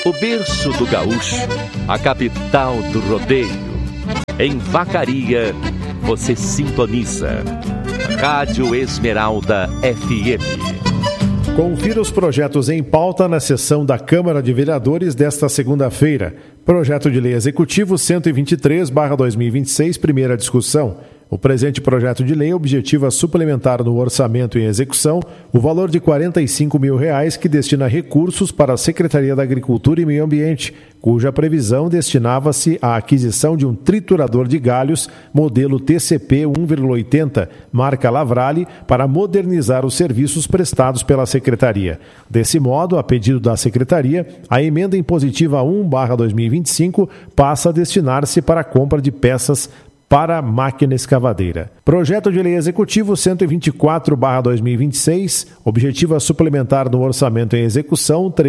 O berço do gaúcho, a capital do rodeio. Em Vacaria, você sintoniza Rádio Esmeralda FM. Confira os projetos em pauta na sessão da Câmara de Vereadores desta segunda-feira. Projeto de Lei Executivo 123/2026, primeira discussão. O presente projeto de lei objetiva suplementar no orçamento em execução o valor de R$ 45 mil que destina recursos para a Secretaria da Agricultura e Meio Ambiente, cuja previsão destinava-se à aquisição de um triturador de galhos modelo TCP 1,80, marca Lavrale, para modernizar os serviços prestados pela Secretaria. Desse modo, a pedido da Secretaria, a emenda impositiva 1/2025 passa a destinar-se para a compra de peças para a máquina escavadeira. Projeto de Lei Executivo 124/2026, objetiva suplementar no orçamento em execução R$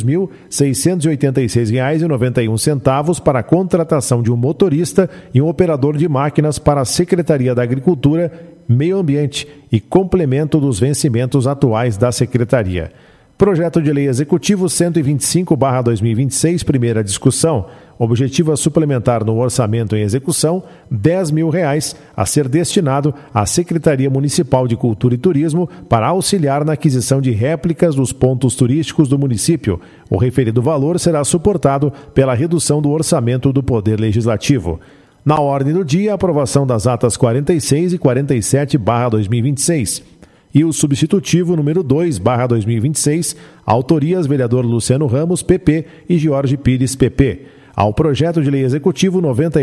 300.686,91 para a contratação de um motorista e um operador de máquinas para a Secretaria da Agricultura, Meio Ambiente e complemento dos vencimentos atuais da Secretaria. Projeto de Lei Executivo 125/2026, primeira discussão. Objetiva suplementar no orçamento em execução, R$ 10 mil a ser destinado à Secretaria Municipal de Cultura e Turismo para auxiliar na aquisição de réplicas dos pontos turísticos do município. O referido valor será suportado pela redução do orçamento do Poder Legislativo. Na ordem do dia, a aprovação das atas 46 e 47/2026. E o substitutivo número 2/2026, autorias vereador Luciano Ramos, PP, e Jorge Pires, PP. Ao projeto de lei executivo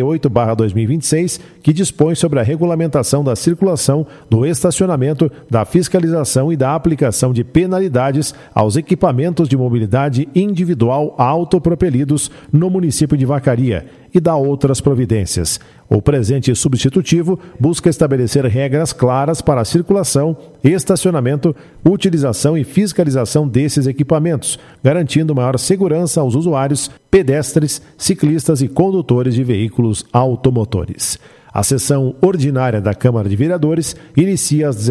98/2026, que dispõe sobre a regulamentação da circulação, do estacionamento, da fiscalização e da aplicação de penalidades aos equipamentos de mobilidade individual autopropelidos no município de Vacaria e da outras providências. O presente substitutivo busca estabelecer regras claras para a circulação, estacionamento, utilização e fiscalização desses equipamentos, garantindo maior segurança aos usuários, pedestres, ciclistas e condutores de veículos automotores. A sessão ordinária da Câmara de Vereadores inicia às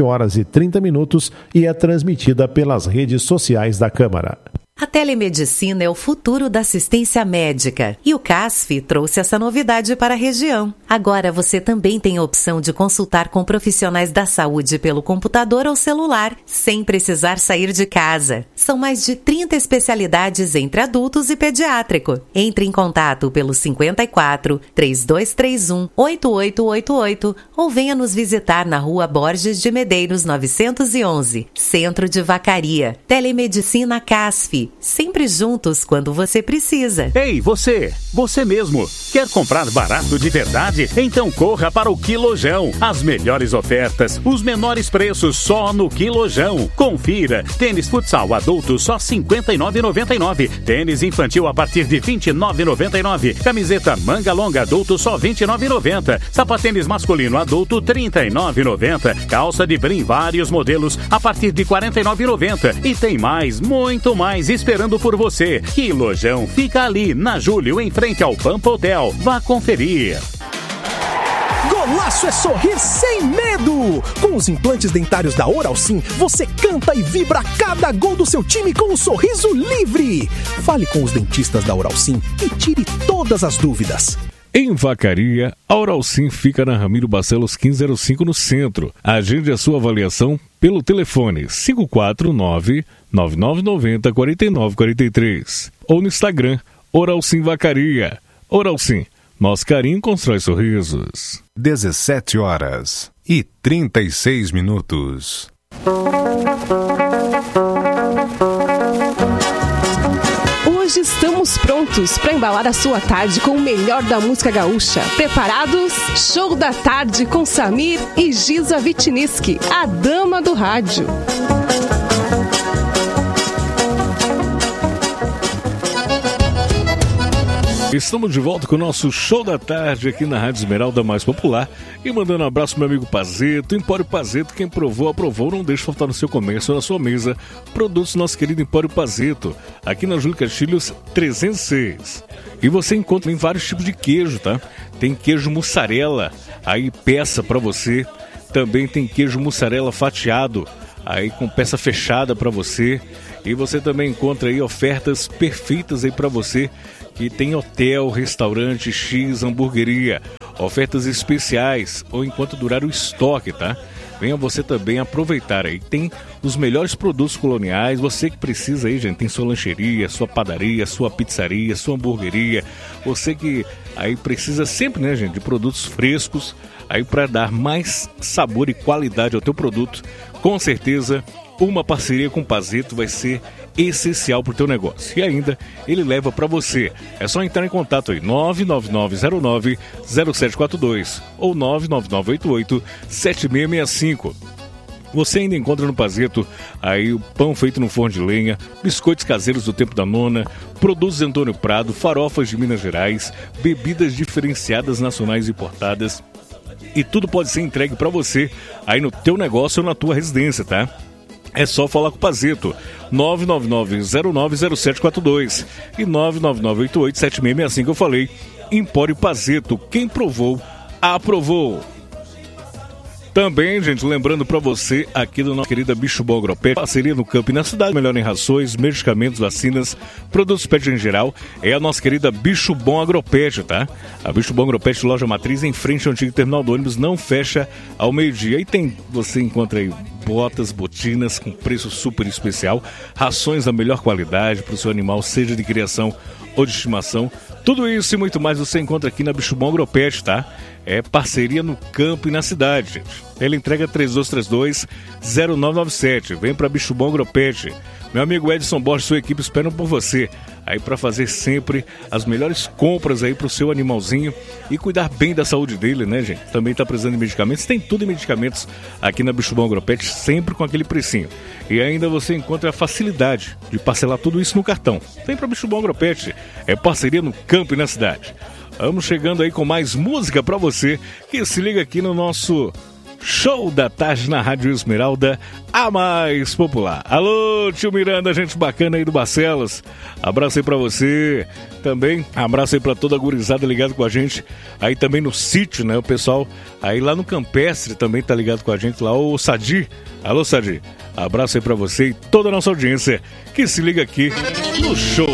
17h30 e é transmitida pelas redes sociais da Câmara. A telemedicina é o futuro da assistência médica e o CASF trouxe essa novidade para a região. Agora você também tem a opção de consultar com profissionais da saúde pelo computador ou celular, sem precisar sair de casa. São mais de 30 especialidades entre adultos e pediátrico. Entre em contato pelo 54 3231 8888 ou venha nos visitar na Rua Borges de Medeiros 911, Centro de Vacaria. Telemedicina CASF. Sempre juntos quando você precisa. Ei, você mesmo, quer comprar barato de verdade? Então corra para o Quilojão. As melhores ofertas, os menores preços só no Quilojão. Confira, tênis futsal adulto só R$ 59,99. Tênis infantil a partir de R$ 29,99. Camiseta manga longa adulto só R$ 29,90. Sapatênis masculino adulto R$ 39,90. Calça de brim vários modelos a partir de R$ 49,90. E tem mais, muito mais esperando por você. Quilojão fica ali na Júlio, em frente ao Pampa Hotel. Vá conferir. Golaço é sorrir sem medo! Com os implantes dentários da Oral Sim, você canta e vibra cada gol do seu time com um sorriso livre. Fale com os dentistas da Oral Sim e tire todas as dúvidas. Em Vacaria, a Oral Sim fica na Ramiro Barcelos 1505 no centro. Agende a sua avaliação pelo telefone 549-9990-4943 ou no Instagram Oral Sim Vacaria. Oral Sim, nosso carinho constrói sorrisos. 17h36. Hoje estamos prontos para embalar a sua tarde com o melhor da música gaúcha. Preparados? Show da tarde com Samir e Giza Vitiniski, a dama do rádio. Estamos de volta com o nosso Show da Tarde aqui na Rádio Esmeralda mais popular. E mandando um abraço pro meu amigo Pazeto, Empório Pazeto. Quem provou, aprovou, não deixe faltar no seu comércio ou na sua mesa. Produtos do nosso querido Empório Pazeto, aqui na Júlio Castilhos 306. E você encontra em vários tipos de queijo, tá? Tem queijo mussarela, aí peça pra você. Também tem queijo mussarela fatiado, aí com peça fechada para você. E você também encontra aí ofertas perfeitas aí para você que tem hotel, restaurante, X, hamburgueria, ofertas especiais ou enquanto durar o estoque, tá? Venha você também aproveitar aí. Tem os melhores produtos coloniais. Você que precisa aí, gente, tem sua lancheria, sua padaria, sua pizzaria, sua hamburgueria. Você que aí precisa sempre, né, gente, de produtos frescos aí para dar mais sabor e qualidade ao teu produto. Com certeza, uma parceria com o Pazeto vai ser essencial para o teu negócio. E ainda, ele leva para você. É só entrar em contato aí, 99909-0742 ou 99988-7665. Você ainda encontra no Pazeto aí o pão feito no forno de lenha, biscoitos caseiros do tempo da nona, produtos de Antônio Prado, farofas de Minas Gerais, bebidas diferenciadas nacionais importadas. E tudo pode ser entregue para você aí no teu negócio ou na tua residência, tá? É só falar com o Pazeto, 999090742 e 999887665. Eu falei, Empório Pazeto, quem provou, aprovou. Também, gente, lembrando para você aqui da nossa querida Bicho Bom Agropet, parceria no campo e na cidade, melhor em rações, medicamentos, vacinas, produtos pet em geral, é a nossa querida Bicho Bom Agropet, tá? A Bicho Bom Agropet, loja matriz em frente ao antigo terminal do ônibus, não fecha ao meio-dia. E tem, você encontra aí botas, botinas com preço super especial, rações da melhor qualidade para o seu animal, seja de criação ou de estimação. Tudo isso e muito mais você encontra aqui na Bicho Bom Agropet, tá? É parceria no campo e na cidade, gente. Ela entrega 3232-0997. Vem para Bicho Bom Agropet. Meu amigo Edson Borges e sua equipe esperam por você aí para fazer sempre as melhores compras aí para o seu animalzinho e cuidar bem da saúde dele, né, gente? Também está precisando de medicamentos. Tem tudo em medicamentos aqui na Bicho Bom Agropet, sempre com aquele precinho. E ainda você encontra a facilidade de parcelar tudo isso no cartão. Vem para Bicho Bom Agropet. É parceria no campo e na cidade. Vamos chegando aí com mais música pra você que se liga aqui no nosso Show da Tarde na Rádio Esmeralda, a mais popular. Alô, tio Miranda, gente bacana aí do Barcelos. Abraço aí pra você. Também abraço aí pra toda a gurizada ligado com a gente. Aí também no sítio, né? O pessoal aí lá no Campestre também tá ligado com a gente lá. O Sadi. Alô, Sadi. Abraço aí pra você e toda a nossa audiência que se liga aqui no Show